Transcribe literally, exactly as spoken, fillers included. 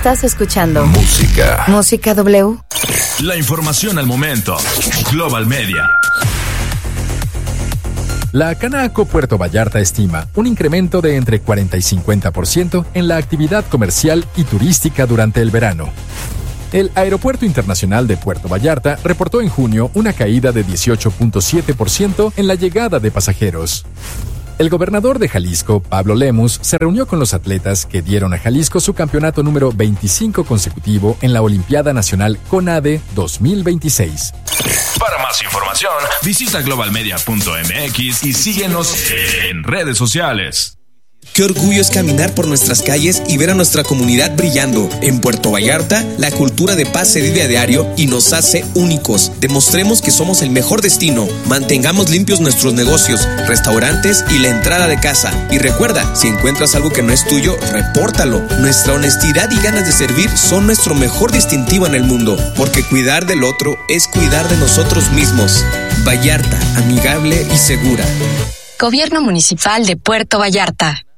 Estás escuchando Música. Música W. La información al momento. Global Media. La Canaco Puerto Vallarta estima un incremento de entre cuarenta y cincuenta por ciento en la actividad comercial y turística durante el verano. El Aeropuerto Internacional de Puerto Vallarta reportó en junio una caída de dieciocho punto siete por ciento en la llegada de pasajeros. El gobernador de Jalisco, Pablo Lemus, se reunió con los atletas que dieron a Jalisco su campeonato número veinticinco consecutivo en la Olimpiada Nacional CONADE dos mil veintiséis. Para más información, visita global media punto m x y síguenos en redes sociales. Qué orgullo es caminar por nuestras calles y ver a nuestra comunidad brillando. En Puerto Vallarta, la cultura de paz se vive a diario y nos hace únicos. Demostremos que somos el mejor destino. Mantengamos limpios nuestros negocios, restaurantes y la entrada de casa. Y recuerda, si encuentras algo que no es tuyo, repórtalo. Nuestra honestidad y ganas de servir son nuestro mejor distintivo en el mundo, porque cuidar del otro es cuidar de nosotros mismos. Vallarta, amigable y segura. Gobierno Municipal de Puerto Vallarta.